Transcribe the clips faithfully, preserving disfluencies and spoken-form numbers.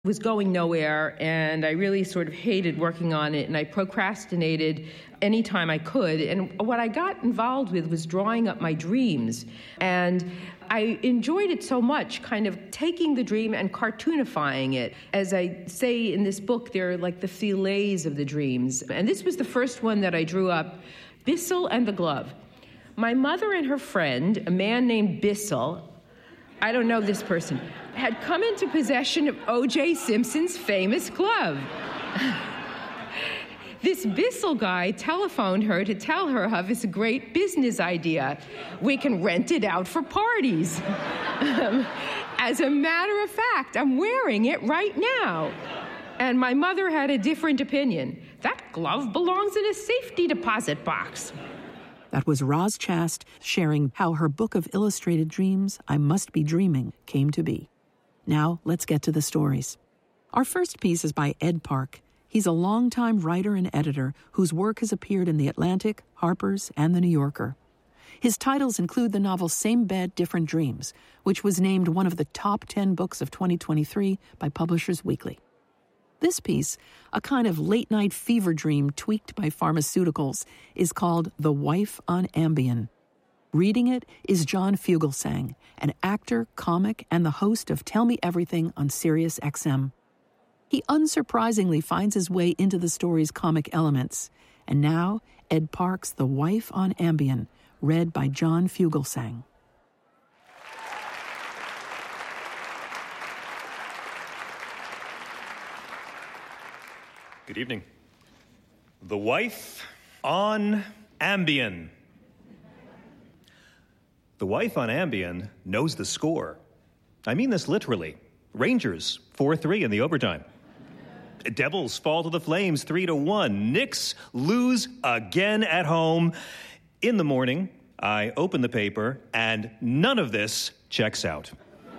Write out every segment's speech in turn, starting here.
was going nowhere, and I really sort of hated working on it, and I procrastinated anytime I could. And what I got involved with was drawing up my dreams. And I enjoyed it so much, kind of taking the dream and cartoonifying it. As I say in this book, they're like the fillets of the dreams. And this was the first one that I drew up, Bissell and the Glove. My mother and her friend, a man named Bissell, I don't know this person, had come into possession of O J Simpson's famous glove. This Bissell guy telephoned her to tell her of his great business idea. We can rent it out for parties. um, as a matter of fact, I'm wearing it right now. And my mother had a different opinion. That glove belongs in a safety deposit box. That was Roz Chast sharing how her book of illustrated dreams, I Must Be Dreaming, came to be. Now, let's get to the stories. Our first piece is by Ed Park. He's a longtime writer and editor whose work has appeared in The Atlantic, Harper's, and The New Yorker. His titles include the novel Same Bed, Different Dreams, which was named one of the top ten books of twenty twenty-three by Publishers Weekly. This piece, a kind of late-night fever dream tweaked by pharmaceuticals, is called The Wife on Ambien. Reading it is John Fugelsang, an actor, comic, and the host of Tell Me Everything on Sirius X M. He unsurprisingly finds his way into the story's comic elements. And now, Ed Park's The Wife on Ambien, read by John Fugelsang. Good evening. The Wife on Ambien. The Wife on Ambien knows the score. I mean this literally. Rangers, four three in the overtime. Devils fall to the Flames, three to one. Knicks lose again at home. In the morning, I open the paper, and none of this checks out.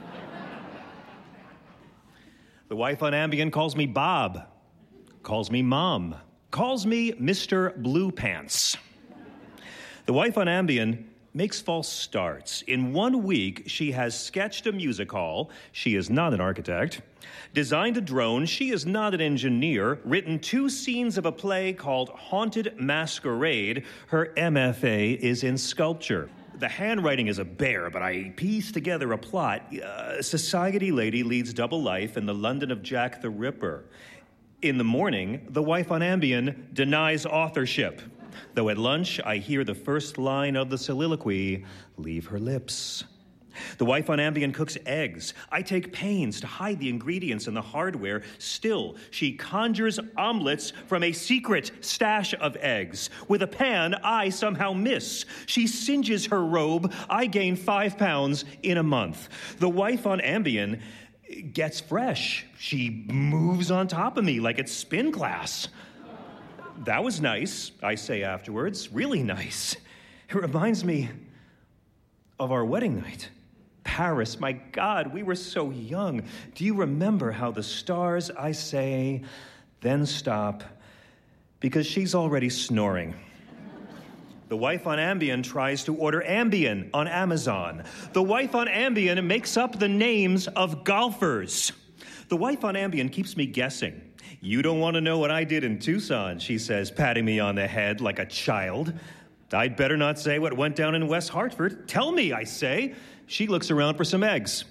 The Wife on Ambien calls me Bob. Calls me Mom, calls me Mister Blue Pants. The Wife on Ambien makes false starts. In one week, she has sketched a music hall. She is not an architect. Designed a drone. She is not an engineer. Written two scenes of a play called Haunted Masquerade. Her M F A is in sculpture. The handwriting is a bear, but I pieced together a plot. A society lady leads double life in the London of Jack the Ripper. In the morning, the Wife on Ambien denies authorship. Though at lunch, I hear the first line of the soliloquy leave her lips. The Wife on Ambien cooks eggs. I take pains to hide the ingredients in the hardware. Still, she conjures omelets from a secret stash of eggs. With a pan, I somehow miss. She singes her robe. I gain five pounds in a month. The Wife on Ambien gets fresh. She moves on top of me like it's spin class. That was nice, I say afterwards. Really nice. It reminds me of our wedding night. Paris, my God, we were so young. Do you remember how the stars, I say, then stop, because she's already snoring. The Wife on Ambien tries to order Ambien on Amazon. The Wife on Ambien makes up the names of golfers. The Wife on Ambien keeps me guessing. You don't want to know what I did in Tucson, she says, patting me on the head like a child. I'd better not say what went down in West Hartford. Tell me, I say. She looks around for some eggs.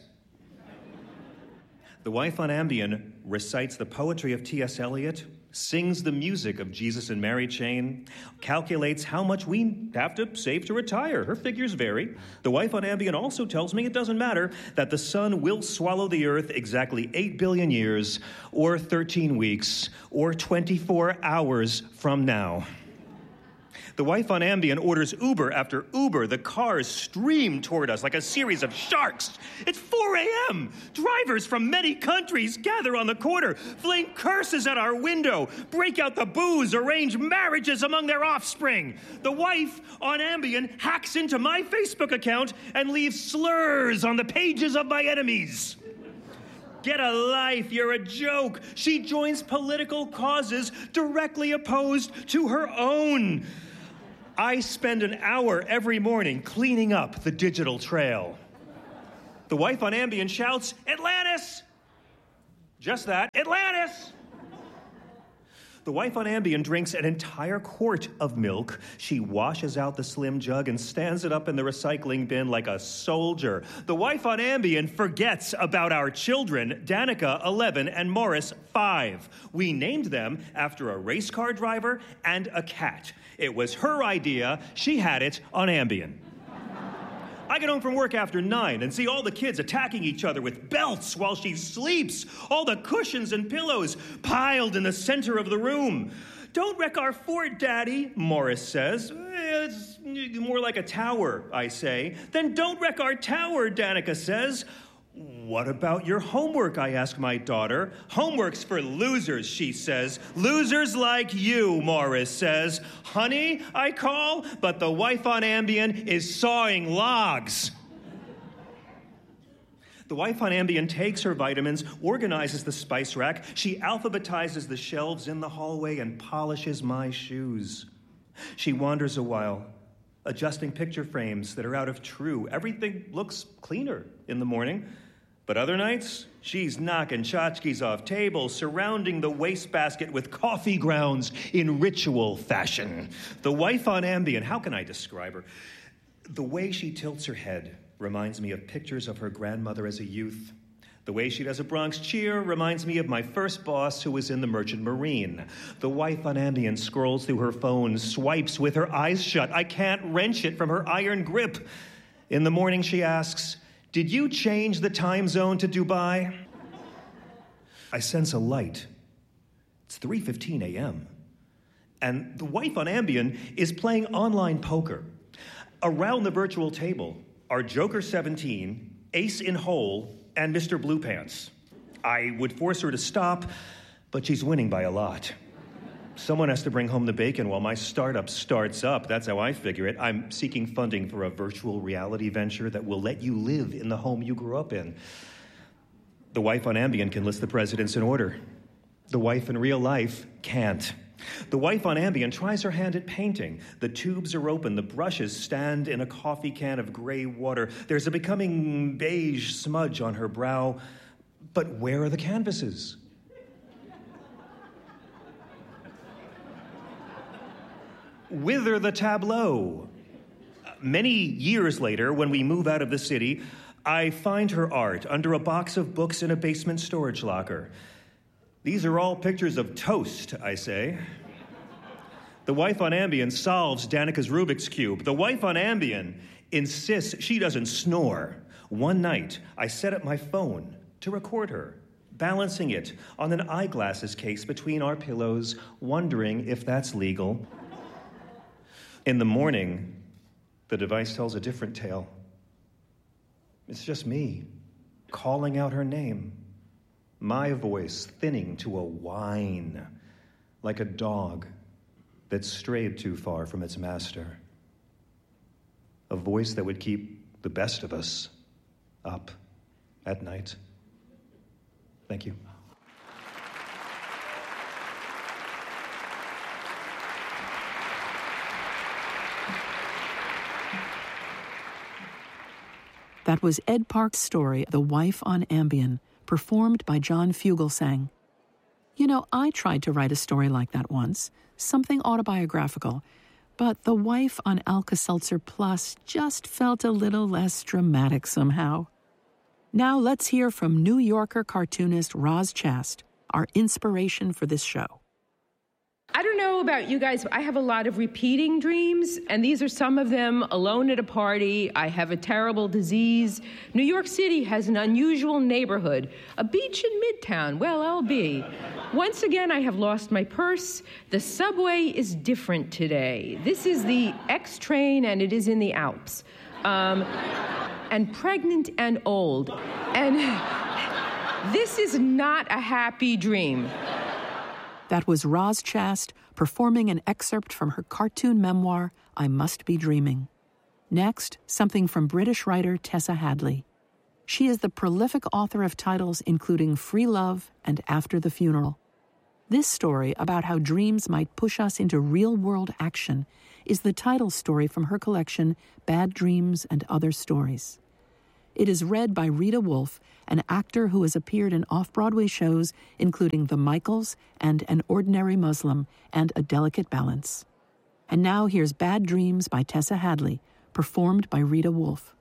The Wife on Ambien recites the poetry of T S Eliot, sings the music of Jesus and Mary Chain, calculates how much we have to save to retire. Her figures vary. The Wife on Ambien also tells me it doesn't matter, that the sun will swallow the earth exactly eight billion years, or thirteen weeks, or twenty-four hours from now. The Wife on Ambien orders Uber after Uber. The cars stream toward us like a series of sharks. It's four a.m. Drivers from many countries gather on the corner, fling curses at our window, break out the booze, arrange marriages among their offspring. The Wife on Ambien hacks into my Facebook account and leaves slurs on the pages of my enemies. Get a life, you're a joke. She joins political causes directly opposed to her own. I spend an hour every morning cleaning up the digital trail. The Wife on Ambien shouts, Atlantis! Just that. Atlantis! The wife on Ambien drinks an entire quart of milk. She washes out the slim jug and stands it up in the recycling bin like a soldier. The wife on Ambien forgets about our children, Danica, eleven, and Morris, five. We named them after a race car driver and a cat. It was her idea. She had it on Ambien. I get home from work after nine and see all the kids attacking each other with belts while she sleeps. All the cushions and pillows piled in the center of the room. Don't wreck our fort, Daddy, Morris says. It's more like a tower, I say. Then don't wreck our tower, Danica says. What about your homework, I ask my daughter. Homework's for losers, she says. Losers like you, Morris says. Honey, I call, but the wife on Ambien is sawing logs. The wife on Ambien takes her vitamins, organizes the spice rack. She alphabetizes the shelves in the hallway and polishes my shoes. She wanders a while, adjusting picture frames that are out of true. Everything looks cleaner in the morning. But other nights, she's knocking tchotchkes off tables, surrounding the wastebasket with coffee grounds in ritual fashion. The wife on Ambien, how can I describe her? The way she tilts her head reminds me of pictures of her grandmother as a youth. The way she does a Bronx cheer reminds me of my first boss who was in the Merchant Marine. The wife on Ambien scrolls through her phone, swipes with her eyes shut. I can't wrench it from her iron grip. In the morning, she asks, "Did you change the time zone to Dubai?" I sense a light. It's three fifteen a.m. And the wife on Ambien is playing online poker. Around the virtual table are Joker seventeen, Ace in Hole, and Mister Blue Pants. I would force her to stop, but she's winning by a lot. Someone has to bring home the bacon while my startup starts up. That's how I figure it. I'm seeking funding for a virtual reality venture that will let you live in the home you grew up in. The wife on Ambien can list the presidents in order. The wife in real life can't. The wife on Ambien tries her hand at painting. The tubes are open. The brushes stand in a coffee can of gray water. There's a becoming beige smudge on her brow. But where are the canvases? Whither the tableau? Many years later, when we move out of the city, I find her art under a box of books in a basement storage locker. These are all pictures of toast, I say. The wife on Ambien solves Danica's Rubik's Cube. The wife on Ambien insists she doesn't snore. One night, I set up my phone to record her, balancing it on an eyeglasses case between our pillows, wondering if that's legal. In the morning, the device tells a different tale. It's just me, calling out her name, my voice thinning to a whine, like a dog that strayed too far from its master. A voice that would keep the best of us up at night. Thank you. That was Ed Park's story, The Wife on Ambien, performed by John Fugelsang. You know, I tried to write a story like that once, something autobiographical, but The Wife on Alka-Seltzer Plus just felt a little less dramatic somehow. Now let's hear from New Yorker cartoonist Roz Chast, our inspiration for this show. I don't know about you guys, but I have a lot of repeating dreams, and these are some of them. Alone at a party, I have a terrible disease. New York City has an unusual neighborhood. A beach in Midtown, well, I'll be. Once again, I have lost my purse. The subway is different today. This is the X train, and it is in the Alps. Um, and pregnant and old. And this is not a happy dream. That was Roz Chast performing an excerpt from her cartoon memoir, I Must Be Dreaming. Next, something from British writer Tessa Hadley. She is the prolific author of titles including Free Love and After the Funeral. This story about how dreams might push us into real-world action is the title story from her collection, Bad Dreams and Other Stories. It is read by Rita Wolf, an actor who has appeared in off-Broadway shows including The Michaels and An Ordinary Muslim and A Delicate Balance. And now here's Bad Dreams by Tessa Hadley, performed by Rita Wolf.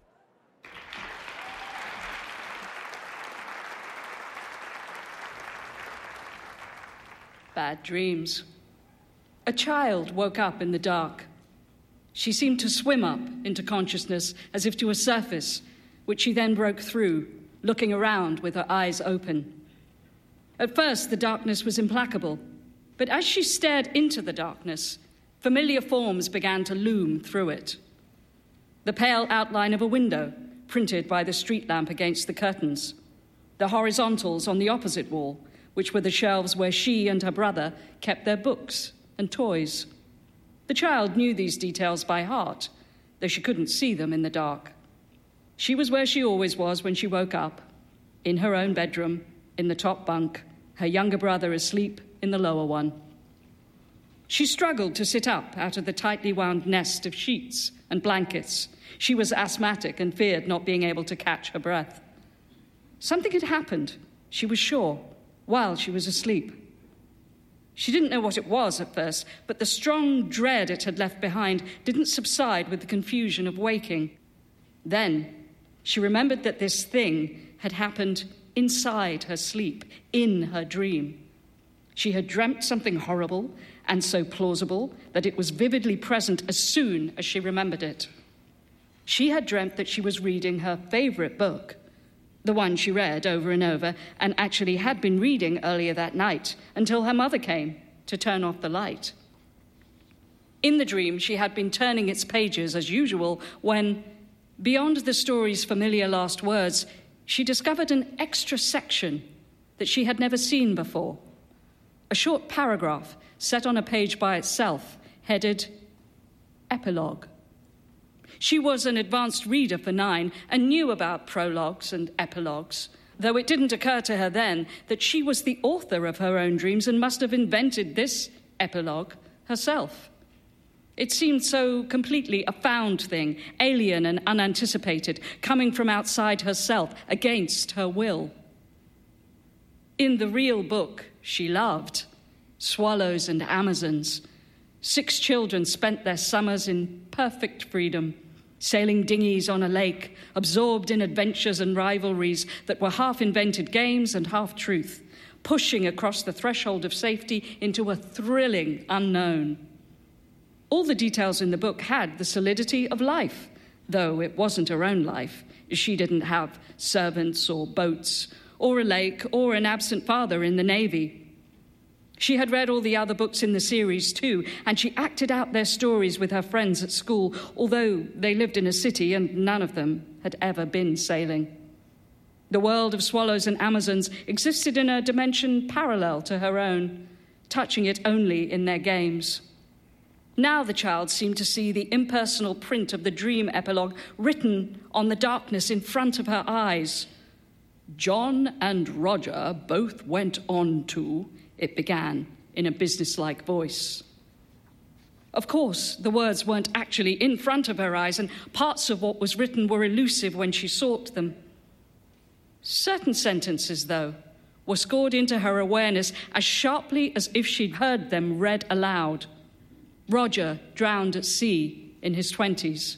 Bad dreams. A child woke up in the dark. She seemed to swim up into consciousness as if to a surface, which she then broke through, looking around with her eyes open. At first, the darkness was implacable, but as she stared into the darkness, familiar forms began to loom through it. The pale outline of a window, printed by the street lamp against the curtains. The horizontals on the opposite wall, which were the shelves where she and her brother kept their books and toys. The child knew these details by heart, though she couldn't see them in the dark. She was where she always was when she woke up, in her own bedroom, in the top bunk, her younger brother asleep in the lower one. She struggled to sit up out of the tightly wound nest of sheets and blankets. She was asthmatic and feared not being able to catch her breath. Something had happened, she was sure, while she was asleep. She didn't know what it was at first, but the strong dread it had left behind didn't subside with the confusion of waking. Then she remembered that this thing had happened inside her sleep, in her dream. She had dreamt something horrible and so plausible that it was vividly present as soon as she remembered it. She had dreamt that she was reading her favorite book, the one she read over and over and actually had been reading earlier that night until her mother came to turn off the light. In the dream, she had been turning its pages as usual when, beyond the story's familiar last words, she discovered an extra section that she had never seen before. A short paragraph set on a page by itself, headed Epilogue. She was an advanced reader for nine and knew about prologues and epilogues, though it didn't occur to her then that she was the author of her own dreams and must have invented this epilogue herself. It seemed so completely a found thing, alien and unanticipated, coming from outside herself, against her will. In the real book she loved, Swallows and Amazons, six children spent their summers in perfect freedom, sailing dinghies on a lake, absorbed in adventures and rivalries that were half-invented games and half-truth, pushing across the threshold of safety into a thrilling unknown. All the details in the book had the solidity of life, though it wasn't her own life. She didn't have servants or boats, or a lake, or an absent father in the Navy. She had read all the other books in the series too, and she acted out their stories with her friends at school, although they lived in a city and none of them had ever been sailing. The world of Swallows and Amazons existed in a dimension parallel to her own, touching it only in their games. Now the child seemed to see the impersonal print of the dream epilogue written on the darkness in front of her eyes. John and Roger both went on to, it began in a businesslike voice. Of course, the words weren't actually in front of her eyes, and parts of what was written were elusive when she sought them. Certain sentences, though, were scored into her awareness as sharply as if she'd heard them read aloud. Roger drowned at sea in his twenties.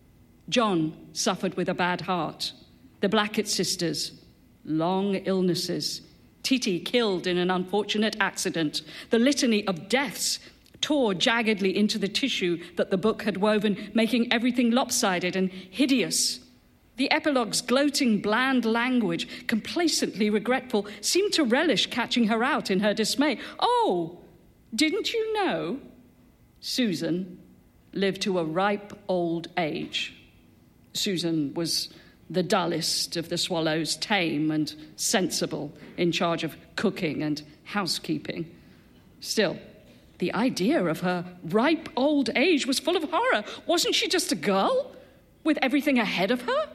John suffered with a bad heart. The Blackett sisters, long illnesses. Titi killed in an unfortunate accident. The litany of deaths tore jaggedly into the tissue that the book had woven, making everything lopsided and hideous. The epilogue's gloating, bland language, complacently regretful, seemed to relish catching her out in her dismay. Oh, didn't you know? Susan lived to a ripe old age. Susan was the dullest of the swallows, tame and sensible, in charge of cooking and housekeeping. Still, the idea of her ripe old age was full of horror. Wasn't she just a girl with everything ahead of her?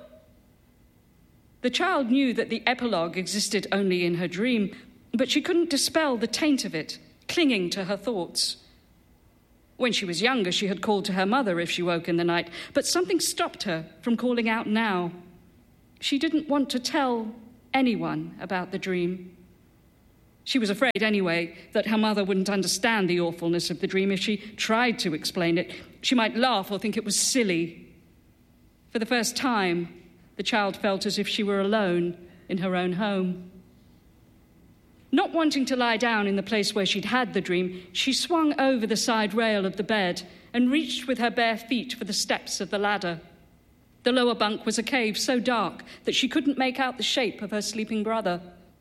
The child knew that the epilogue existed only in her dream, but she couldn't dispel the taint of it, clinging to her thoughts. When she was younger, she had called to her mother if she woke in the night, but something stopped her from calling out now. She didn't want to tell anyone about the dream. She was afraid anyway that her mother wouldn't understand the awfulness of the dream if she tried to explain it. She might laugh or think it was silly. For the first time, the child felt as if she were alone in her own home. Not wanting to lie down in the place where she'd had the dream, she swung over the side rail of the bed and reached with her bare feet for the steps of the ladder. The lower bunk was a cave so dark that she couldn't make out the shape of her sleeping brother.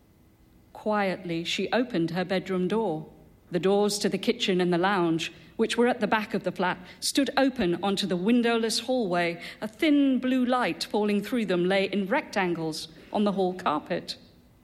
Quietly, she opened her bedroom door. The doors to the kitchen and the lounge, which were at the back of the flat, stood open onto the windowless hallway. A thin blue light falling through them lay in rectangles on the hall carpet.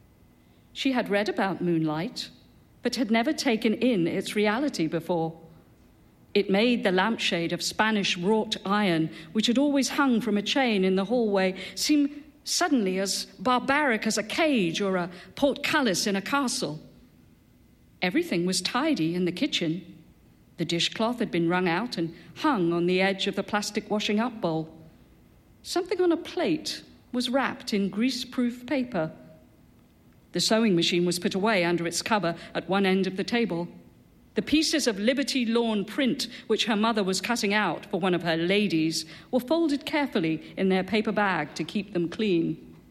She had read about moonlight, but had never taken in its reality before. It made the lampshade of Spanish wrought iron, which had always hung from a chain in the hallway, seem suddenly as barbaric as a cage or a portcullis in a castle. Everything was tidy in the kitchen. The dishcloth had been wrung out and hung on the edge of the plastic washing-up bowl. Something on a plate was wrapped in grease-proof paper. The sewing machine was put away under its cover at one end of the table. The pieces of Liberty lawn print, which her mother was cutting out for one of her ladies, were folded carefully in their paper bag to keep them clean.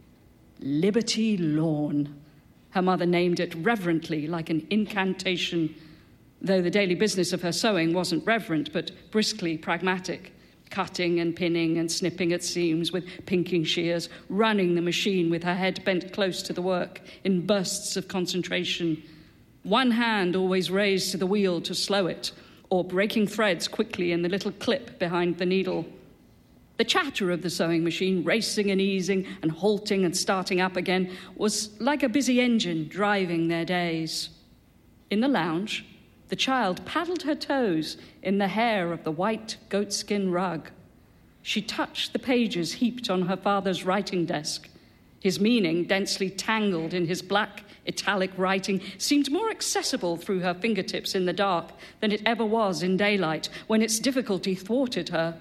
Liberty lawn. Her mother named it reverently, like an incantation, though the daily business of her sewing wasn't reverent, but briskly pragmatic, cutting and pinning and snipping at seams with pinking shears, running the machine with her head bent close to the work in bursts of concentration, one hand always raised to the wheel to slow it, or breaking threads quickly in the little clip behind the needle. The chatter of the sewing machine, racing and easing and halting and starting up again, was like a busy engine driving their days. In the lounge, the child paddled her toes in the hair of the white goatskin rug. She touched the pages heaped on her father's writing desk. His meaning, densely tangled in his black italic writing, seemed more accessible through her fingertips in the dark than it ever was in daylight, when its difficulty thwarted her.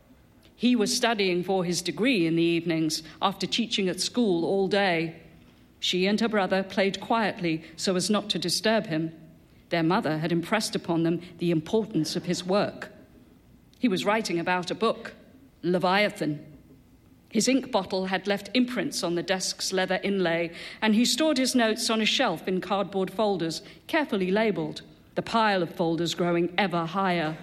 He was studying for his degree in the evenings, after teaching at school all day. She and her brother played quietly so as not to disturb him. Their mother had impressed upon them the importance of his work. He was writing about a book, Leviathan. His ink bottle had left imprints on the desk's leather inlay, and he stored his notes on a shelf in cardboard folders, carefully labelled, the pile of folders growing ever higher.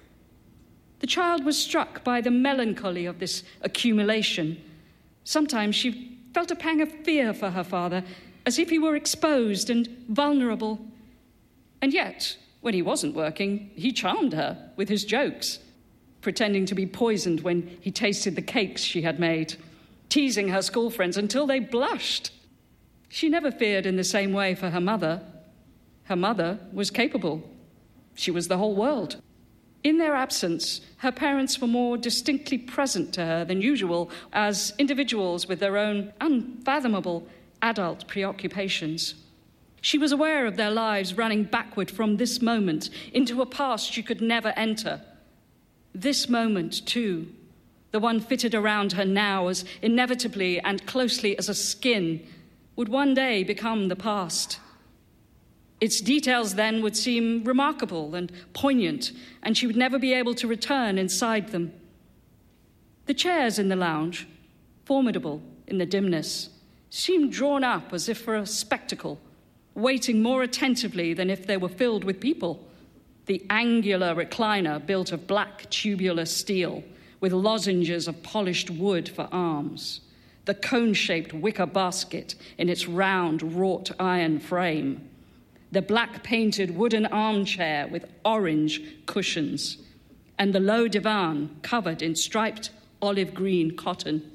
The child was struck by the melancholy of this accumulation. Sometimes she felt a pang of fear for her father, as if he were exposed and vulnerable. And yet, when he wasn't working, he charmed her with his jokes, pretending to be poisoned when he tasted the cakes she had made, teasing her school friends until they blushed. She never feared in the same way for her mother. Her mother was capable. She was the whole world. In their absence, her parents were more distinctly present to her than usual as individuals with their own unfathomable adult preoccupations. She was aware of their lives running backward from this moment into a past she could never enter. This moment, too, the one fitted around her now as inevitably and closely as a skin, would one day become the past. Its details then would seem remarkable and poignant, and she would never be able to return inside them. The chairs in the lounge, formidable in the dimness, seemed drawn up as if for a spectacle, waiting more attentively than if they were filled with people. The angular recliner built of black tubular steel, with lozenges of polished wood for arms. The cone-shaped wicker basket in its round wrought iron frame. The black-painted wooden armchair with orange cushions. And the low divan covered in striped olive-green cotton.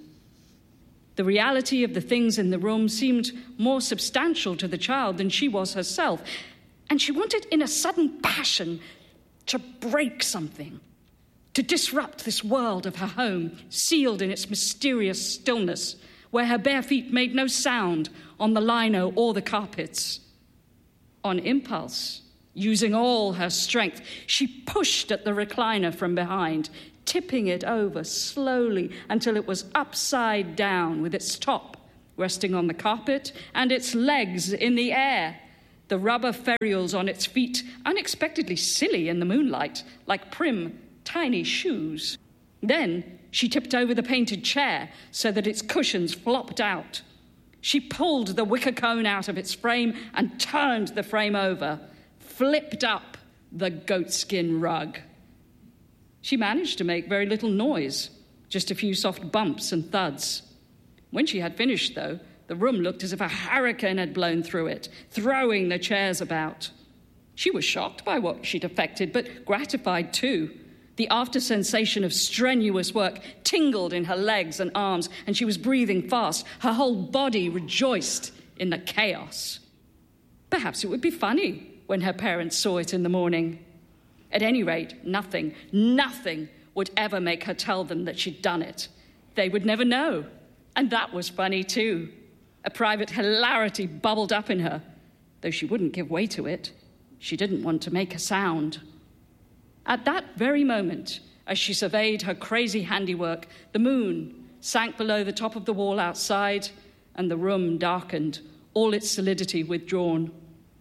The reality of the things in the room seemed more substantial to the child than she was herself, and she wanted in a sudden passion to break something, to disrupt this world of her home, sealed in its mysterious stillness, where her bare feet made no sound on the lino or the carpets. On impulse, using all her strength, she pushed at the recliner from behind, tipping it over slowly until it was upside down with its top resting on the carpet and its legs in the air, the rubber ferules on its feet unexpectedly silly in the moonlight, like prim, tiny shoes. Then she tipped over the painted chair so that its cushions flopped out. She pulled the wicker cone out of its frame and turned the frame over, flipped up the goatskin rug. She managed to make very little noise, just a few soft bumps and thuds. When she had finished, though, the room looked as if a hurricane had blown through it, throwing the chairs about. She was shocked by what she'd effected, but gratified too. The after-sensation of strenuous work tingled in her legs and arms, and she was breathing fast. Her whole body rejoiced in the chaos. Perhaps it would be funny when her parents saw it in the morning. At any rate, nothing, nothing would ever make her tell them that she'd done it. They would never know. And that was funny too. A private hilarity bubbled up in her, though she wouldn't give way to it. She didn't want to make a sound. At that very moment, as she surveyed her crazy handiwork, the moon sank below the top of the wall outside, and the room darkened, all its solidity withdrawn.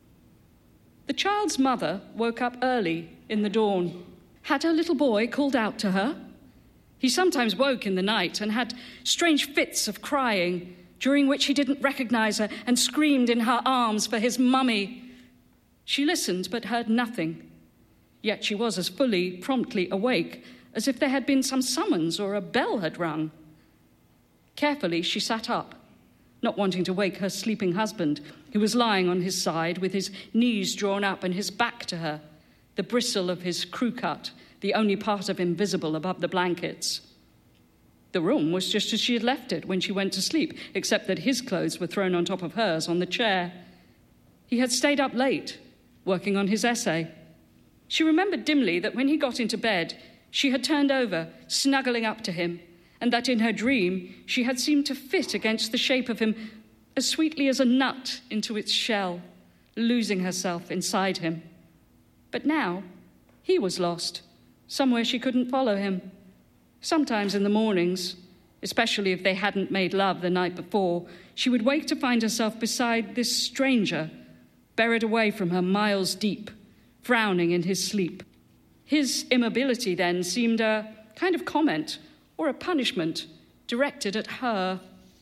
The child's mother woke up early in the dawn. Had her little boy called out to her? He sometimes woke in the night and had strange fits of crying, during which he didn't recognize her and screamed in her arms for his mummy. She listened but heard nothing. Yet she was as fully, promptly awake as if there had been some summons or a bell had rung. Carefully, she sat up, not wanting to wake her sleeping husband, who was lying on his side with his knees drawn up and his back to her, the bristle of his crew cut, the only part of him visible above the blankets. The room was just as she had left it when she went to sleep, except that his clothes were thrown on top of hers on the chair. He had stayed up late, working on his essay. She remembered dimly that when he got into bed, she had turned over, snuggling up to him, and that in her dream she had seemed to fit against the shape of him as sweetly as a nut into its shell, losing herself inside him. But now he was lost, somewhere she couldn't follow him. Sometimes in the mornings, especially if they hadn't made love the night before, she would wake to find herself beside this stranger, buried away from her miles deep, frowning in his sleep. His immobility then seemed a kind of comment or a punishment directed at her.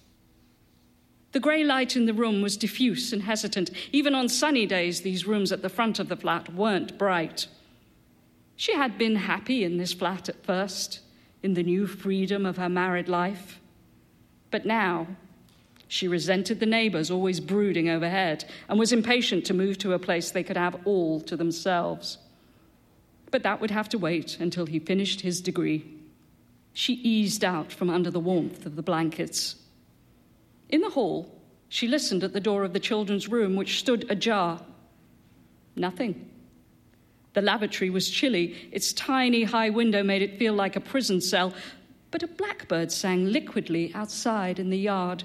The grey light in the room was diffuse and hesitant. Even on sunny days, these rooms at the front of the flat weren't bright. She had been happy in this flat at first, in the new freedom of her married life. But now, she resented the neighbours always brooding overhead and was impatient to move to a place they could have all to themselves. But that would have to wait until he finished his degree. She eased out from under the warmth of the blankets. In the hall, she listened at the door of the children's room, which stood ajar. Nothing. The lavatory was chilly. Its tiny high window made it feel like a prison cell, but a blackbird sang liquidly outside in the yard.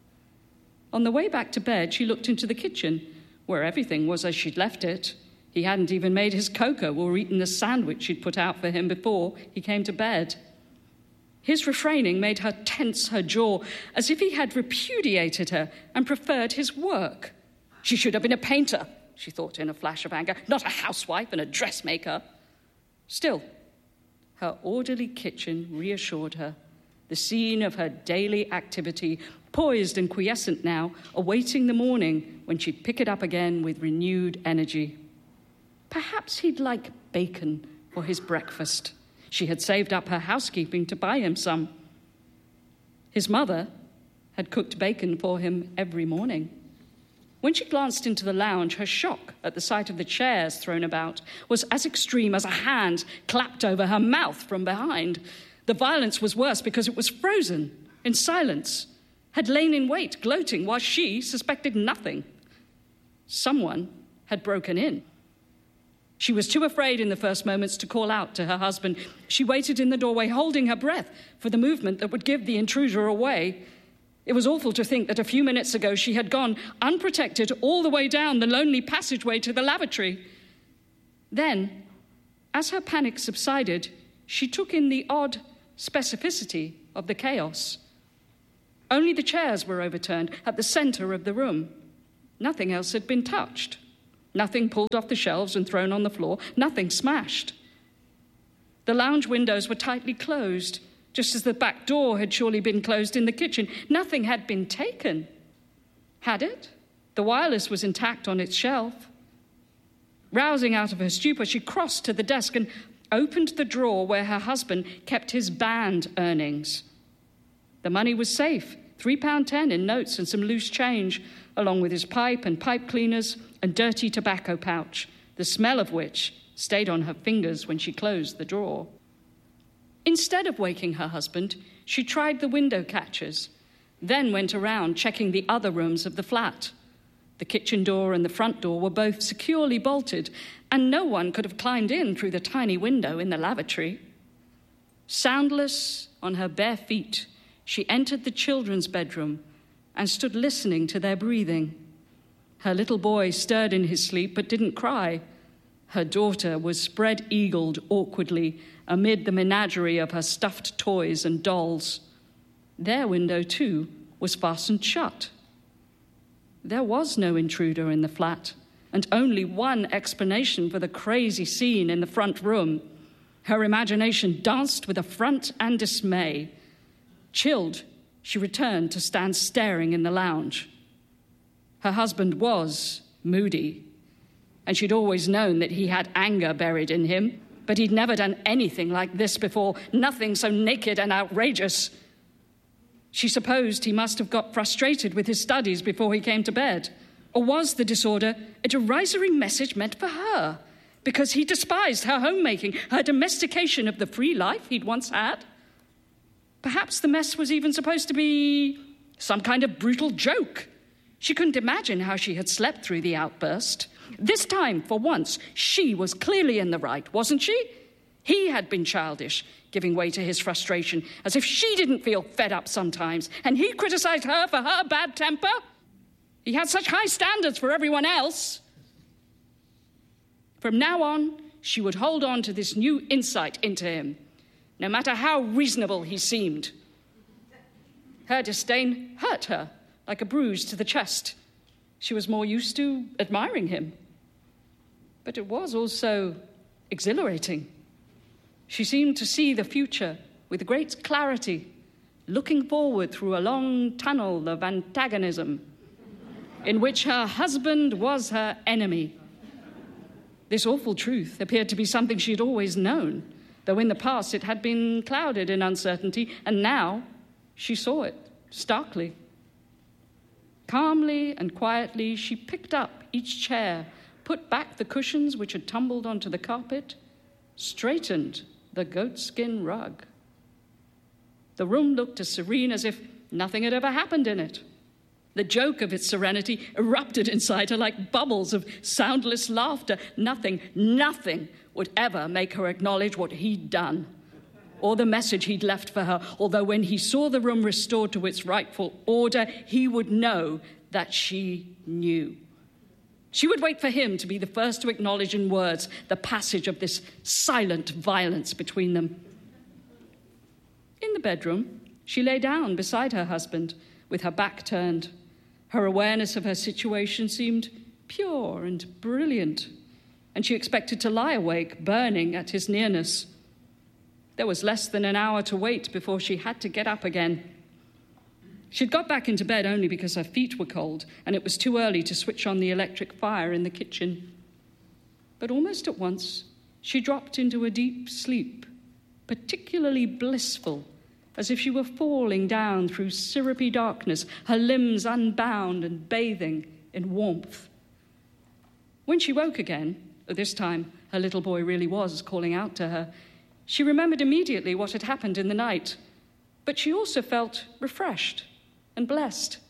On the way back to bed, she looked into the kitchen, where everything was as she'd left it. He hadn't even made his cocoa or eaten the sandwich she'd put out for him before he came to bed. His refraining made her tense her jaw, as if he had repudiated her and preferred his work. She should have been a painter, she thought in a flash of anger, not a housewife and a dressmaker. Still, her orderly kitchen reassured her, the scene of her daily activity, poised and quiescent now, awaiting the morning when she'd pick it up again with renewed energy. Perhaps he'd like bacon for his breakfast. She had saved up her housekeeping to buy him some. His mother had cooked bacon for him every morning. When she glanced into the lounge, her shock at the sight of the chairs thrown about was as extreme as a hand clapped over her mouth from behind. The violence was worse because it was frozen, in silence, had lain in wait, gloating, while she suspected nothing. Someone had broken in. She was too afraid in the first moments to call out to her husband. She waited in the doorway, holding her breath for the movement that would give the intruder away. It was awful to think that a few minutes ago she had gone unprotected all the way down the lonely passageway to the lavatory. Then, as her panic subsided, she took in the odd specificity of the chaos. Only the chairs were overturned at the center of the room. Nothing else had been touched. Nothing pulled off the shelves and thrown on the floor. Nothing smashed. The lounge windows were tightly closed, just as the back door had surely been closed in the kitchen. Nothing had been taken. Had it? The wireless was intact on its shelf. Rousing out of her stupor, she crossed to the desk and opened the drawer where her husband kept his band earnings. The money was safe, three pounds ten in notes and some loose change, along with his pipe and pipe cleaners and dirty tobacco pouch, the smell of which stayed on her fingers when she closed the drawer. Instead of waking her husband, she tried the window catches, then went around checking the other rooms of the flat. The kitchen door and the front door were both securely bolted, and no one could have climbed in through the tiny window in the lavatory. Soundless, on her bare feet, she entered the children's bedroom and stood listening to their breathing. Her little boy stirred in his sleep but didn't cry. Her daughter was spread-eagled awkwardly amid the menagerie of her stuffed toys and dolls. Their window, too, was fastened shut. There was no intruder in the flat, and only one explanation for the crazy scene in the front room. Her imagination danced with affront and dismay. Chilled, she returned to stand staring in the lounge. Her husband was moody, and she'd always known that he had anger buried in him, but he'd never done anything like this before, nothing so naked and outrageous. She supposed he must have got frustrated with his studies before he came to bed. Or was the disorder a derisory message meant for her, because he despised her homemaking, her domestication of the free life he'd once had? Perhaps the mess was even supposed to be some kind of brutal joke. She couldn't imagine how she had slept through the outburst. This time, for once, she was clearly in the right, wasn't she? He had been childish, giving way to his frustration, as if she didn't feel fed up sometimes, and he criticized her for her bad temper. He had such high standards for everyone else. From now on, she would hold on to this new insight into him, no matter how reasonable he seemed. Her disdain hurt her like a bruise to the chest. She was more used to admiring him. But it was also exhilarating. She seemed to see the future with great clarity, looking forward through a long tunnel of antagonism in which her husband was her enemy. This awful truth appeared to be something she had always known, though in the past it had been clouded in uncertainty, and now she saw it starkly. Calmly and quietly, she picked up each chair, put back the cushions which had tumbled onto the carpet, straightened the goatskin rug. The room looked as serene as if nothing had ever happened in it. The joke of its serenity erupted inside her like bubbles of soundless laughter. Nothing, nothing would ever make her acknowledge what he'd done, or the message he'd left for her, although when he saw the room restored to its rightful order, he would know that she knew. She would wait for him to be the first to acknowledge in words the passage of this silent violence between them. In the bedroom, she lay down beside her husband, with her back turned. Her awareness of her situation seemed pure and brilliant, and she expected to lie awake, burning at his nearness. There was less than an hour to wait before she had to get up again. She'd got back into bed only because her feet were cold, and it was too early to switch on the electric fire in the kitchen. But almost at once, she dropped into a deep sleep, particularly blissful, as if she were falling down through syrupy darkness, her limbs unbound and bathing in warmth. When she woke again, this time her little boy really was calling out to her, she remembered immediately what had happened in the night, but she also felt refreshed and blessed.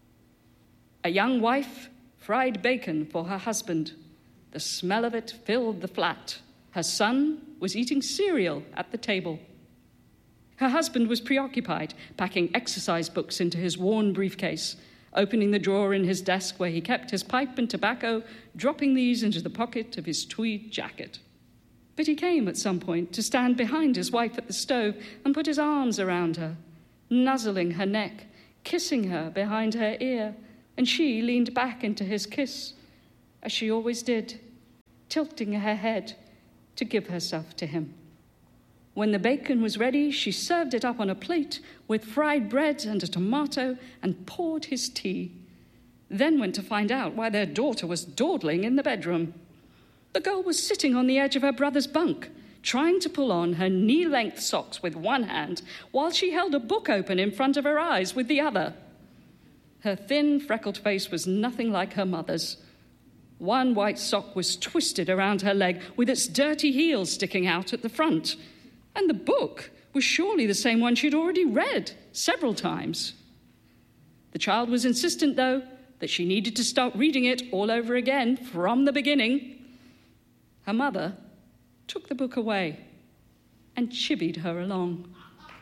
A young wife fried bacon for her husband. The smell of it filled the flat. Her son was eating cereal at the table. Her husband was preoccupied, packing exercise books into his worn briefcase, opening the drawer in his desk where he kept his pipe and tobacco, dropping these into the pocket of his tweed jacket. But he came at some point to stand behind his wife at the stove and put his arms around her, nuzzling her neck, kissing her behind her ear, and she leaned back into his kiss, as she always did, tilting her head to give herself to him. When the bacon was ready, she served it up on a plate with fried bread and a tomato and poured his tea, then went to find out why their daughter was dawdling in the bedroom. The girl was sitting on the edge of her brother's bunk, trying to pull on her knee-length socks with one hand while she held a book open in front of her eyes with the other. Her thin, freckled face was nothing like her mother's. One white sock was twisted around her leg with its dirty heel sticking out at the front, and the book was surely the same one she'd already read several times. The child was insistent, though, that she needed to start reading it all over again from the beginning. Her mother took the book away and chivied her along.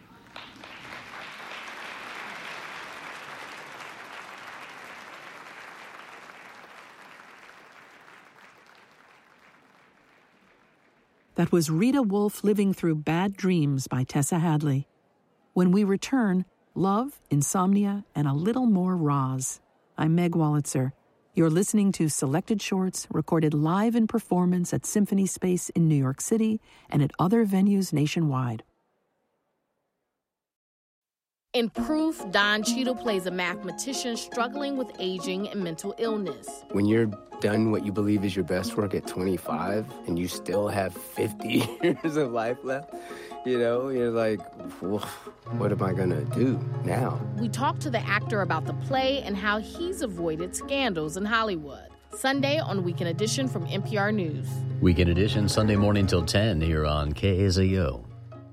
That was Rita Wolf living through Bad Dreams by Tessa Hadley. When we return, love, insomnia, and a little more Roz. I'm Meg Wolitzer. You're listening to Selected Shorts recorded live in performance at Symphony Space in New York City and at other venues nationwide. In Proof, Don Cheadle plays a mathematician struggling with aging and mental illness. When you're done what you believe is your best work at twenty-five and you still have fifty years of life left, you know, you're like, what am I going to do now? We talk to the actor about the play and how he's avoided scandals in Hollywood. Sunday on Weekend Edition from N P R News. Weekend Edition, Sunday morning till ten here on K A Z O.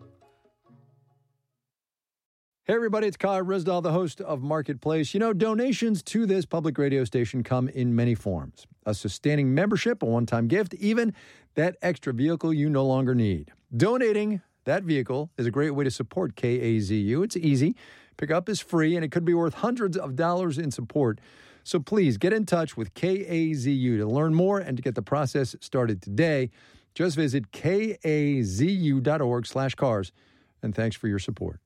Hey, everybody, it's Kyle Risdahl, the host of Marketplace. You know, donations to this public radio station come in many forms. A sustaining membership, a one-time gift, even that extra vehicle you no longer need. Donating that vehicle is a great way to support K A Z U. It's easy. Pickup is free, and it could be worth hundreds of dollars in support. So please get in touch with K A Z U to learn more and to get the process started today. Just visit kazu.org slash cars, and thanks for your support.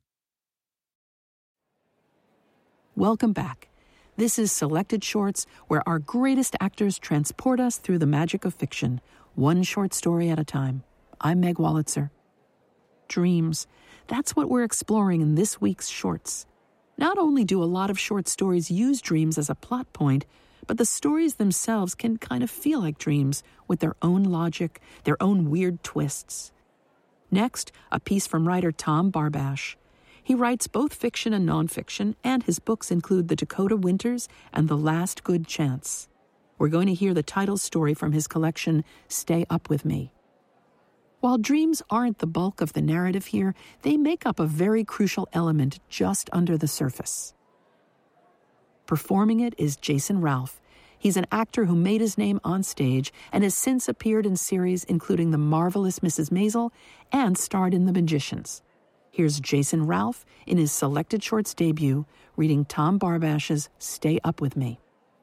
Welcome back. This is Selected Shorts, where our greatest actors transport us through the magic of fiction, one short story at a time. I'm Meg Wolitzer. Dreams. That's what we're exploring in this week's shorts. Not only do a lot of short stories use dreams as a plot point, but the stories themselves can kind of feel like dreams with their own logic, their own weird twists. Next, a piece from writer Tom Barbash. He writes both fiction and nonfiction, and his books include The Dakota Winters and The Last Good Chance. We're going to hear the title story from his collection, Stay Up With Me. While dreams aren't the bulk of the narrative here, they make up a very crucial element just under the surface. Performing it is Jason Ralph. He's an actor who made his name on stage and has since appeared in series including The Marvelous Missus Maisel and starred in The Magicians. Here's Jason Ralph in his Selected Shorts debut, reading Tom Barbash's Stay Up With Me.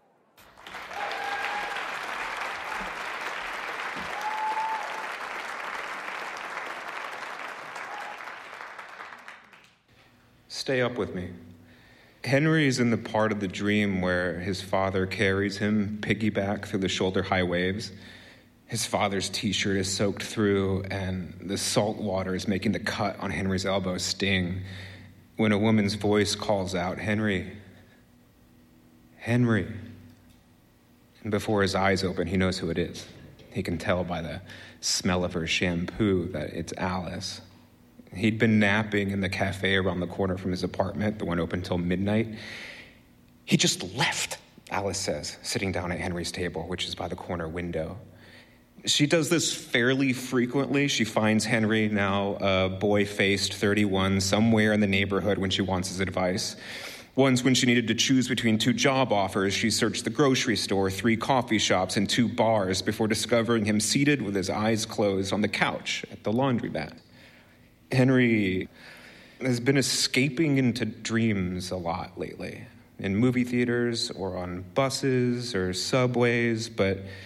Stay up with me. Henry's in the part of the dream where his father carries him piggyback through the shoulder-high waves. His father's T-shirt is soaked through, and the salt water is making the cut on Henry's elbow sting. When a woman's voice calls out, "Henry, Henry." And before his eyes open, he knows who it is. He can tell by the smell of her shampoo that it's Alice. He'd been napping in the cafe around the corner from his apartment, the one open till midnight. He just left, Alice says, sitting down at Henry's table, which is by the corner window. She does this fairly frequently. She finds Henry, now a boy-faced thirty-one, somewhere in the neighborhood when she wants his advice. Once, when she needed to choose between two job offers, she searched the grocery store, three coffee shops, and two bars before discovering him seated with his eyes closed on the couch at the laundromat. Henry has been escaping into dreams a lot lately, in movie theaters or on buses or subways, but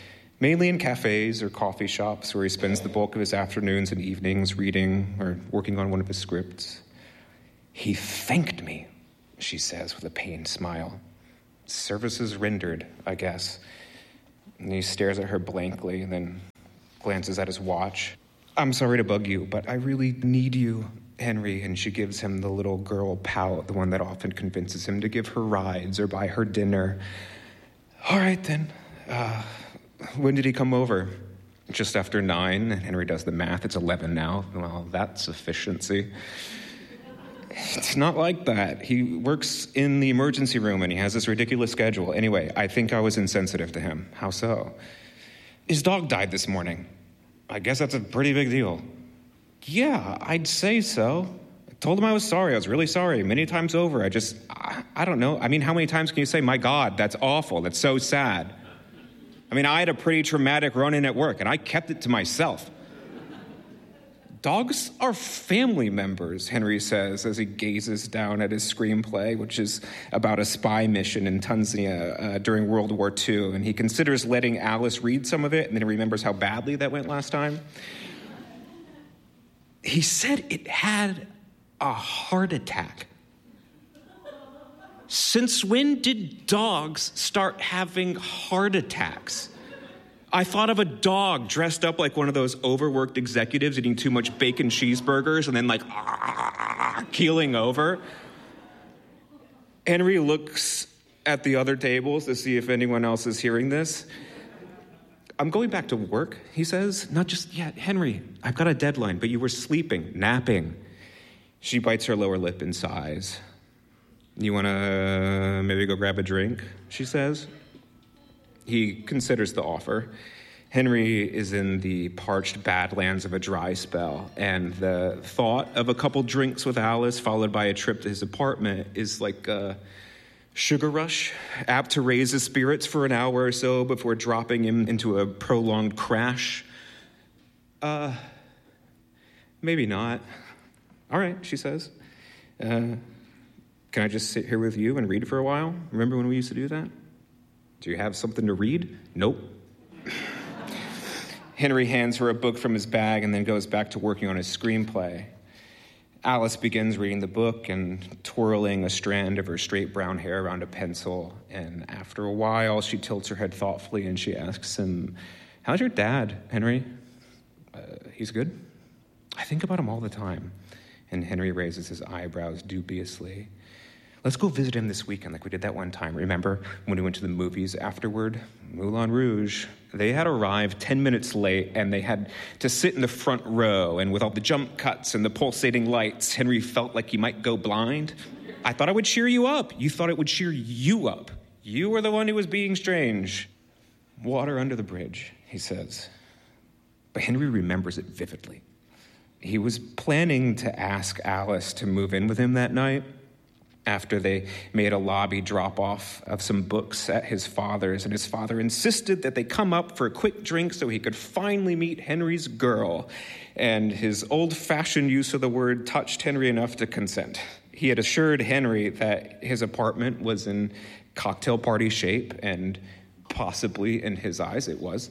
mainly in cafes or coffee shops where he spends the bulk of his afternoons and evenings reading or working on one of his scripts. He thanked me, she says with a pained smile. Services rendered, I guess. And he stares at her blankly and then glances at his watch. I'm sorry to bug you, but I really need you, Henry. And she gives him the little girl pout, the one that often convinces him to give her rides or buy her dinner. All right, then. Uh, when did he come over? Just after nine. Henry does the math. It's eleven now. Well, that's efficiency. It's not like that. He works in the emergency room and he has this ridiculous schedule. Anyway, I think I was insensitive to him. How so? His dog died this morning. I guess that's a pretty big deal. Yeah, I'd say so. I told him I was sorry. I was really sorry. Many times over. I just, I, I don't know. I mean, how many times can you say, my God, that's awful. That's so sad. I mean, I had a pretty traumatic run-in at work and I kept it to myself. Dogs are family members, Henry says as he gazes down at his screenplay, which is about a spy mission in Tanzania uh, during World War Two. And he considers letting Alice read some of it, and then he remembers how badly that went last time. He said it had a heart attack. Since when did dogs start having heart attacks? I thought of a dog dressed up like one of those overworked executives eating too much bacon cheeseburgers and then like ah, keeling over. Henry looks at the other tables to see if anyone else is hearing this. I'm going back to work, he says. Not just yet, Henry, I've got a deadline, but you were sleeping, napping. She bites her lower lip and sighs. You want to maybe go grab a drink, she says. He considers the offer. Henry is in the parched badlands of a dry spell, and the thought of a couple drinks with Alice followed by a trip to his apartment is like a sugar rush, apt to raise his spirits for an hour or so before dropping him into a prolonged crash. Uh, maybe not. All right, she says. Uh, can I just sit here with you and read for a while? Remember when we used to do that? Do you have something to read? Nope. Henry hands her a book from his bag and then goes back to working on his screenplay. Alice begins reading the book and twirling a strand of her straight brown hair around a pencil. And after a while, she tilts her head thoughtfully and she asks him, how's your dad, Henry? Uh, he's good. I think about him all the time. And Henry raises his eyebrows dubiously. Let's go visit him this weekend like we did that one time. Remember when we went to the movies afterward? Moulin Rouge. They had arrived ten minutes late, and they had to sit in the front row. And with all the jump cuts and the pulsating lights, Henry felt like he might go blind. I thought I would cheer you up. You thought it would cheer you up. You were the one who was being strange. Water under the bridge, he says. But Henry remembers it vividly. He was planning to ask Alice to move in with him that night, after they made a lobby drop-off of some books at his father's, and his father insisted that they come up for a quick drink so he could finally meet Henry's girl. And his old-fashioned use of the word touched Henry enough to consent. He had assured Henry that his apartment was in cocktail party shape, and possibly, in his eyes, it was.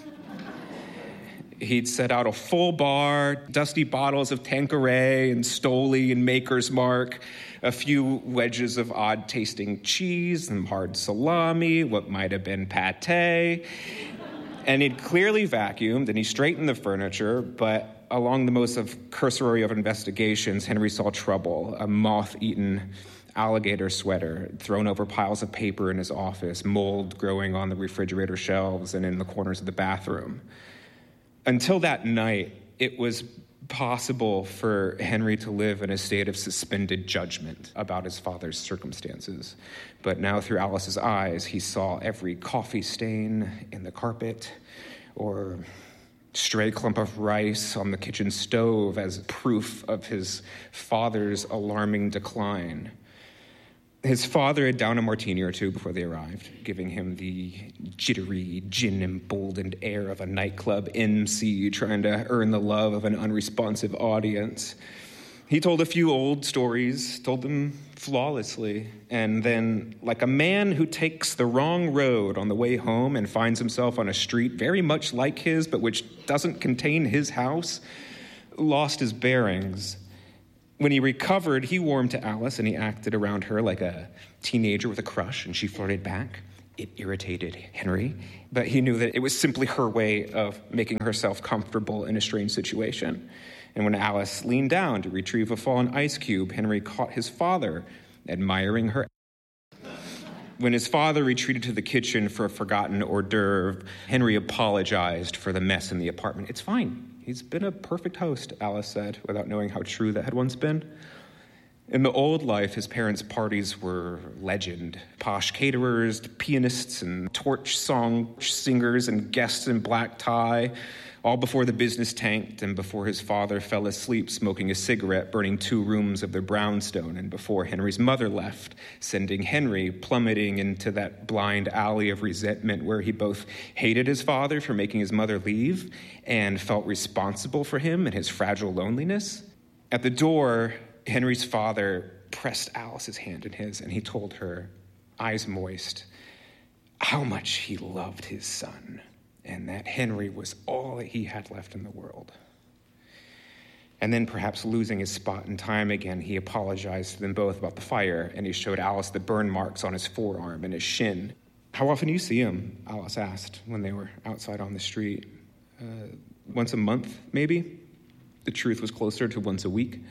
He'd set out a full bar, dusty bottles of Tanqueray and Stoli and Maker's Mark, a few wedges of odd-tasting cheese, some hard salami, what might have been pate. And he'd clearly vacuumed, and he straightened the furniture, but along the most of cursory of investigations, Henry saw trouble, a moth-eaten alligator sweater thrown over piles of paper in his office, mold growing on the refrigerator shelves and in the corners of the bathroom. Until that night, it was possible for Henry to live in a state of suspended judgment about his father's circumstances. But now through Alice's eyes, he saw every coffee stain in the carpet or stray clump of rice on the kitchen stove as proof of his father's alarming decline. His father had downed a martini or two before they arrived, giving him the jittery, gin-emboldened air of a nightclub M C trying to earn the love of an unresponsive audience. He told a few old stories, told them flawlessly, and then, like a man who takes the wrong road on the way home and finds himself on a street very much like his, but which doesn't contain his house, lost his bearings. When he recovered, he warmed to Alice and he acted around her like a teenager with a crush, and she flirted back. It irritated Henry, but he knew that it was simply her way of making herself comfortable in a strange situation. And when Alice leaned down to retrieve a fallen ice cube, Henry caught his father admiring her. When his father retreated to the kitchen for a forgotten hors d'oeuvre, Henry apologized for the mess in the apartment. It's fine. He's been a perfect host, Alice said, without knowing how true that had once been. In the old life, his parents' parties were legend. Posh caterers, pianists, and torch song singers, and guests in black tie, all before the business tanked and before his father fell asleep smoking a cigarette, burning two rooms of their brownstone, and before Henry's mother left, sending Henry plummeting into that blind alley of resentment where he both hated his father for making his mother leave and felt responsible for him and his fragile loneliness. At the door, Henry's father pressed Alice's hand in his, and he told her, eyes moist, how much he loved his son, and that Henry was all that he had left in the world. And then, perhaps losing his spot in time again, he apologized to them both about the fire, and he showed Alice the burn marks on his forearm and his shin. How often do you see him? Alice asked when they were outside on the street. Uh, once a month, maybe? The truth was closer to once a week.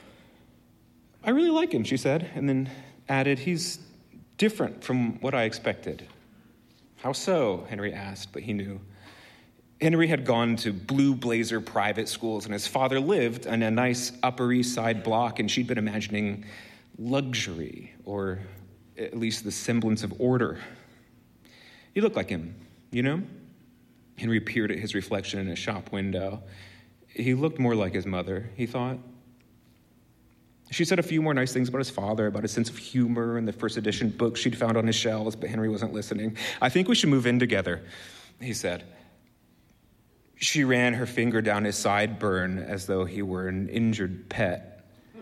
I really like him, she said, and then added, he's different from what I expected. How so? Henry asked, but he knew. Henry had gone to Blue Blazer private schools, and his father lived in a nice Upper East Side block, and she'd been imagining luxury, or at least the semblance of order. He looked like him, you know? Henry peered at his reflection in a shop window. He looked more like his mother, he thought. She said a few more nice things about his father, about his sense of humor and the first edition books she'd found on his shelves, but Henry wasn't listening. I think we should move in together, he said. She ran her finger down his sideburn as though he were an injured pet.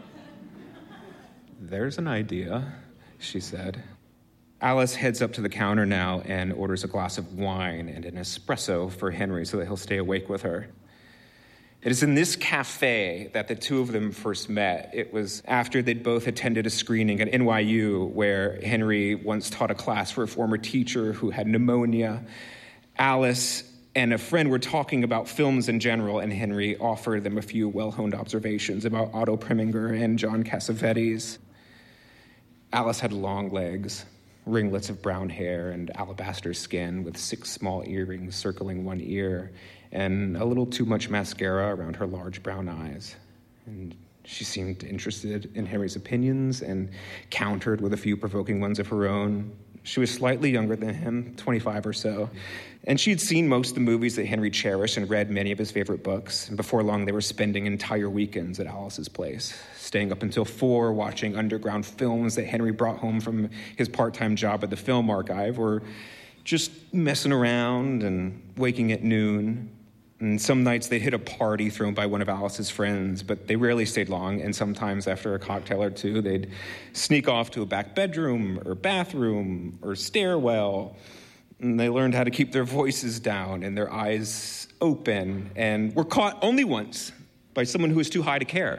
There's an idea, she said. Alice heads up to the counter now and orders a glass of wine and an espresso for Henry so that he'll stay awake with her. It is in this cafe that the two of them first met. It was after they'd both attended a screening at N Y U where Henry once taught a class for a former teacher who had pneumonia. Alice and a friend were talking about films in general, and Henry offered them a few well-honed observations about Otto Preminger and John Cassavetes. Alice had long legs, ringlets of brown hair, and alabaster skin with six small earrings circling one ear, and a little too much mascara around her large brown eyes. And she seemed interested in Henry's opinions and countered with a few provoking ones of her own. She was slightly younger than him, twenty-five or so, and she'd seen most of the movies that Henry cherished and read many of his favorite books. And before long, they were spending entire weekends at Alice's place, staying up until four, watching underground films that Henry brought home from his part-time job at the Film Archive, or just messing around and waking at noon. And some nights they'd hit a party thrown by one of Alice's friends, but they rarely stayed long, and sometimes after a cocktail or two, they'd sneak off to a back bedroom or bathroom or stairwell, and they learned how to keep their voices down and their eyes open, and were caught only once by someone who was too high to care.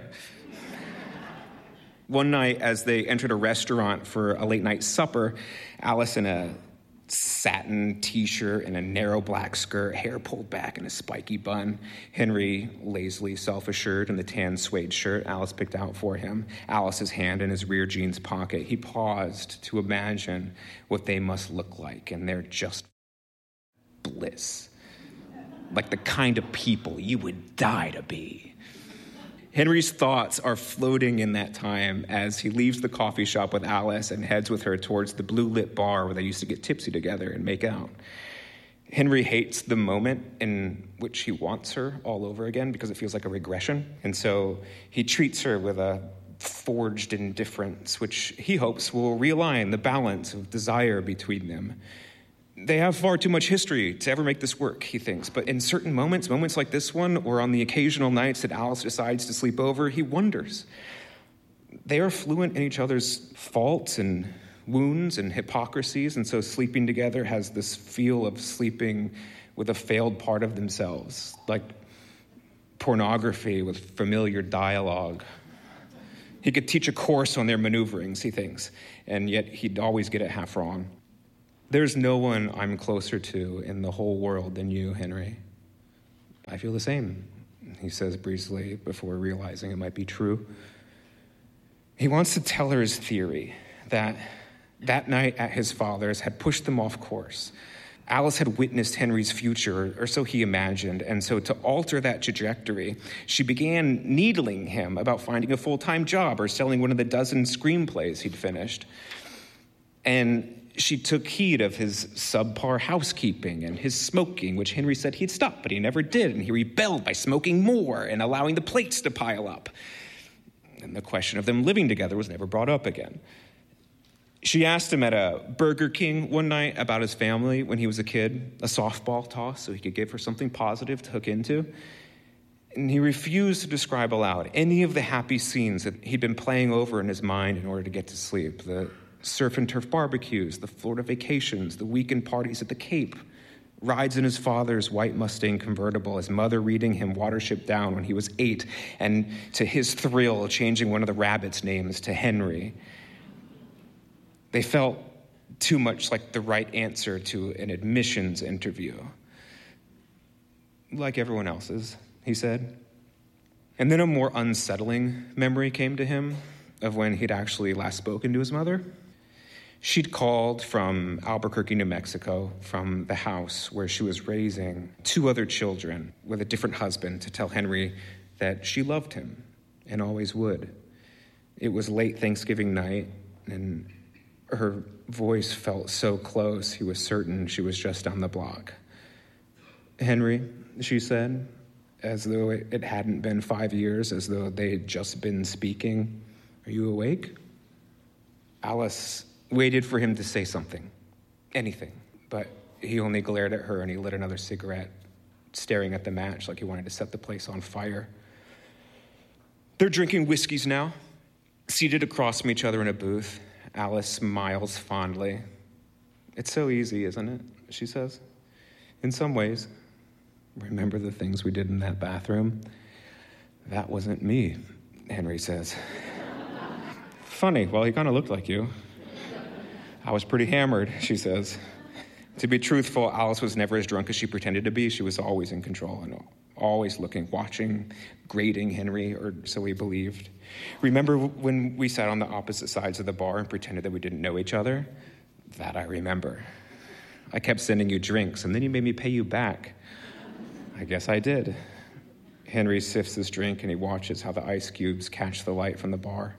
One night, as they entered a restaurant for a late-night supper, Alice in a satin t-shirt and a narrow black skirt, hair pulled back in a spiky bun. Henry, lazily self-assured in the tan suede shirt Alice picked out for him, Alice's hand in his rear jeans pocket. He paused to imagine what they must look like, and they're just bliss. Like the kind of people you would die to be. Henry's thoughts are floating in that time as he leaves the coffee shop with Alice and heads with her towards the blue-lit bar where they used to get tipsy together and make out. Henry hates the moment in which he wants her all over again because it feels like a regression. And so he treats her with a forged indifference, which he hopes will realign the balance of desire between them. They have far too much history to ever make this work, he thinks. But in certain moments, moments like this one, or on the occasional nights that Alice decides to sleep over, he wonders. They are fluent in each other's faults and wounds and hypocrisies, and so sleeping together has this feel of sleeping with a failed part of themselves, like pornography with familiar dialogue. He could teach a course on their maneuverings, he thinks, and yet he'd always get it half wrong. There's no one I'm closer to in the whole world than you, Henry. I feel the same, he says breezily before realizing it might be true. He wants to tell her his theory, that that night at his father's had pushed them off course. Alice had witnessed Henry's future, or so he imagined, and so to alter that trajectory, she began needling him about finding a full-time job or selling one of the dozen screenplays he'd finished. And she took heed of his subpar housekeeping and his smoking, which Henry said he'd stop, but he never did, and he rebelled by smoking more and allowing the plates to pile up. And the question of them living together was never brought up again. She asked him at a Burger King one night about his family when he was a kid, a softball toss so he could give her something positive to hook into. And he refused to describe aloud any of the happy scenes that he'd been playing over in his mind in order to get to sleep. The surf and turf barbecues, the Florida vacations, the weekend parties at the Cape, rides in his father's white Mustang convertible, his mother reading him Watership Down when he was eight, and to his thrill, changing one of the rabbits' names to Henry. They felt too much like the right answer to an admissions interview. Like everyone else's, he said. And then a more unsettling memory came to him of when he'd actually last spoken to his mother. She'd called from Albuquerque, New Mexico, from the house where she was raising two other children with a different husband to tell Henry that she loved him and always would. It was late Thanksgiving night, and her voice felt so close, he was certain she was just down the block. Henry, she said, as though it hadn't been five years, as though they had just been speaking, "Are you awake?" Alice waited for him to say something, anything, but he only glared at her and he lit another cigarette, staring at the match like he wanted to set the place on fire. They're drinking whiskeys now, seated across from each other in a booth. Alice smiles fondly. "It's so easy, isn't it?" she says. "In some ways. Remember the things we did in that bathroom?" "That wasn't me," Henry says. "Funny, well, he kind of looked like you." "I was pretty hammered," she says. To be truthful, Alice was never as drunk as she pretended to be. She was always in control and always looking, watching, grading Henry, or so we believed. "Remember when we sat on the opposite sides of the bar and pretended that we didn't know each other?" "That I remember. I kept sending you drinks, and then you made me pay you back." "I guess I did." Henry sifts his drink, and he watches how the ice cubes catch the light from the bar.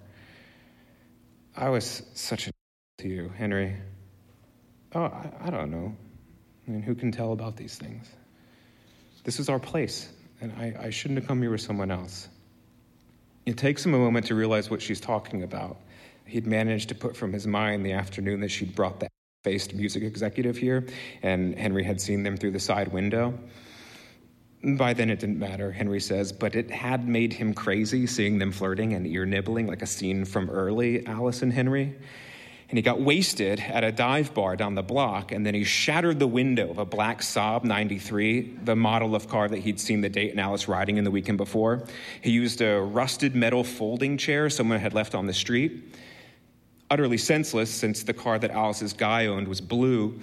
"I was such a to you, Henry." "Oh, I, I don't know. I mean, who can tell about these things? This is our place, and I, I shouldn't have come here with someone else." It takes him a moment to realize what she's talking about. He'd managed to put from his mind the afternoon that she'd brought the faced music executive here, and Henry had seen them through the side window. By then it didn't matter, Henry says, but it had made him crazy seeing them flirting and ear-nibbling like a scene from early Alice and Henry. And he got wasted at a dive bar down the block, and then he shattered the window of a black Saab ninety-three, the model of car that he'd seen the date and Alice riding in the weekend before. He used a rusted metal folding chair someone had left on the street. Utterly senseless, since the car that Alice's guy owned was blue.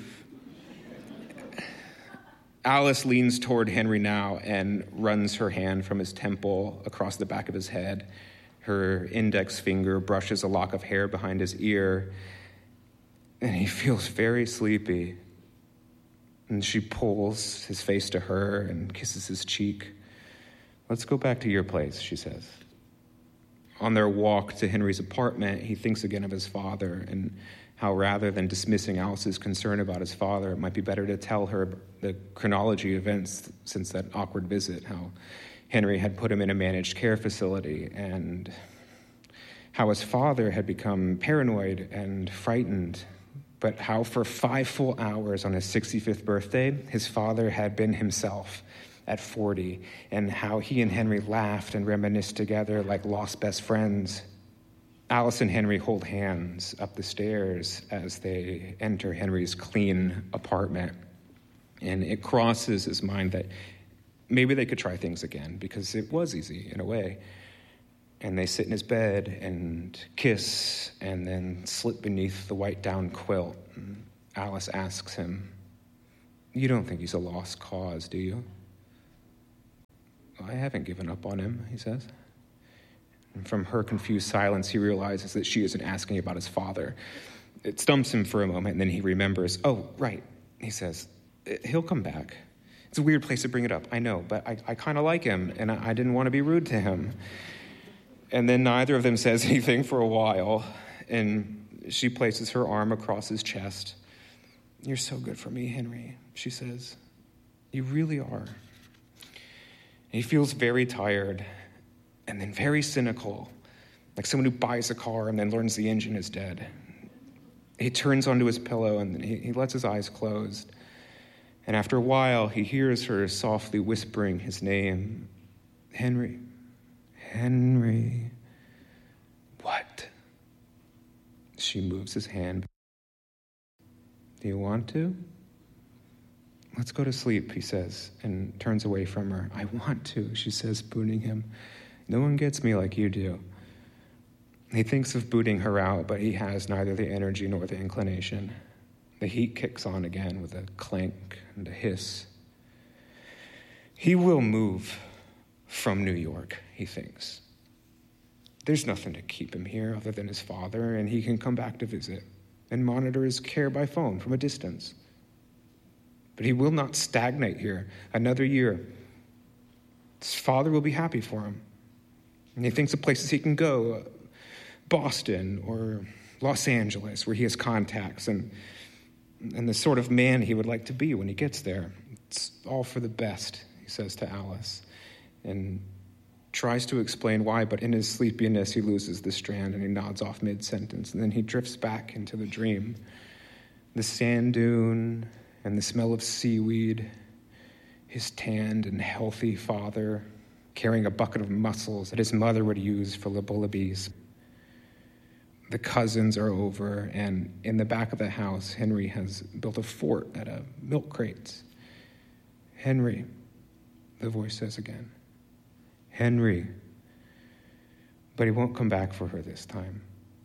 Alice leans toward Henry now and runs her hand from his temple across the back of his head. Her index finger brushes a lock of hair behind his ear, and he feels very sleepy. And she pulls his face to her and kisses his cheek. "Let's go back to your place," she says. On their walk to Henry's apartment, he thinks again of his father and how rather than dismissing Alice's concern about his father, it might be better to tell her the chronology of events since that awkward visit, how Henry had put him in a managed care facility, and how his father had become paranoid and frightened but how for five full hours on his sixty-fifth birthday, his father had been himself at forty, and how he and Henry laughed and reminisced together like lost best friends. Alice and Henry hold hands up the stairs as they enter Henry's clean apartment. And it crosses his mind that maybe they could try things again, because it was easy in a way. And they sit in his bed and kiss and then slip beneath the white down quilt. And Alice asks him, "You don't think he's a lost cause, do you?" "I haven't given up on him," he says. And from her confused silence, he realizes that she isn't asking about his father. It stumps him for a moment, and then he remembers, "Oh, right," he says. "He'll come back. It's a weird place to bring it up, I know, but I, I kind of like him, and I, I didn't want to be rude to him." And then neither of them says anything for a while, and she places her arm across his chest. "You're so good for me, Henry," she says. "You really are." He feels very tired, and then very cynical, like someone who buys a car and then learns the engine is dead. He turns onto his pillow, and he, he lets his eyes close. And after a while, he hears her softly whispering his name. "Henry, Henry." "What?" She moves his hand. "Do you want to?" "Let's go to sleep," he says, and turns away from her. "I want to," she says, spooning him. "No one gets me like you do." He thinks of booting her out, but he has neither the energy nor the inclination. The heat kicks on again with a clank and a hiss. He will move from New York, he thinks. There's nothing to keep him here other than his father, and he can come back to visit and monitor his care by phone from a distance. But he will not stagnate here another year. His father will be happy for him. And he thinks of places he can go, uh, Boston or Los Angeles, where he has contacts, and and the sort of man he would like to be when he gets there. It's all for the best, he says to Alice, and tries to explain why, but in his sleepiness he loses the strand and he nods off mid-sentence, and then he drifts back into the dream. The sand dune and the smell of seaweed, his tanned and healthy father carrying a bucket of mussels that his mother would use for lullabies. The cousins are over, and in the back of the house, Henry has built a fort out of milk crates. "Henry," the voice says again. "Henry." But he won't come back for her this time.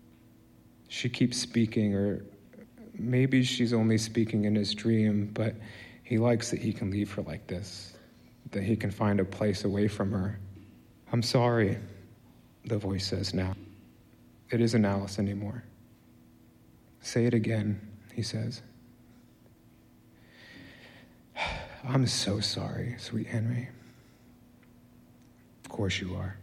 She keeps speaking, or maybe she's only speaking in his dream, but he likes that he can leave her like this, that he can find a place away from her. "I'm sorry," the voice says now. It isn't Alice anymore. "Say it again," he says. "I'm so sorry, sweet Henry." "Of course you are."